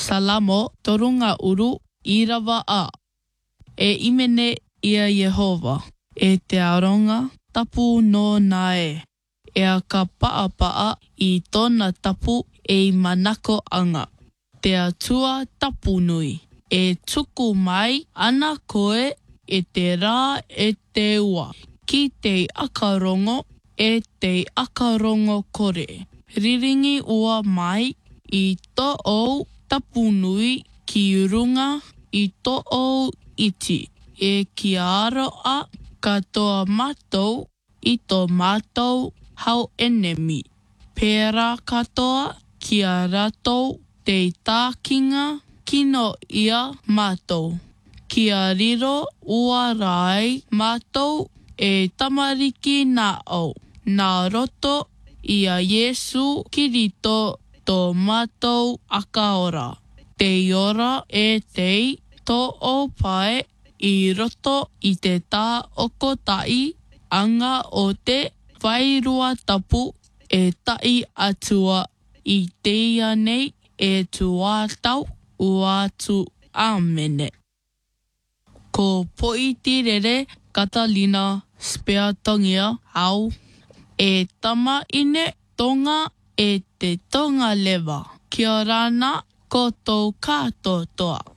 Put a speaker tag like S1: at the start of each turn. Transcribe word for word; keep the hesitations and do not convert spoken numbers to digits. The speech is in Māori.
S1: salamo torunga uru irawa a. E imene ia Yehova, e te aronga tapu no nae. E a ka paa paa i tōna tapu e manako anga. Te atua tapu nui. E tuku mai ana koe e te rā e te ua. Ki te akarongo e te akarongo kore. Riringi ua mai i tō au tapu nui ki runga i tō au iti. E ki aro a katoa mātou i tō mātou hau enemi. Pērā katoa ki a ratou te tākinga kino ia mātou. Ki a riro ua rai mātou e tamariki nā au. Nā roto i a Yesu Kirito tō mātou akaora. Te ora e tei tō o pai i roto i te tā oko tai anga o te whairua tapu e tai atua i teia nei e tuatau uatu amene. Ko Poitirere Catalina Speatongia au e tama ine tonga e te tonga lewa. Kia rana ko tō kātotoa.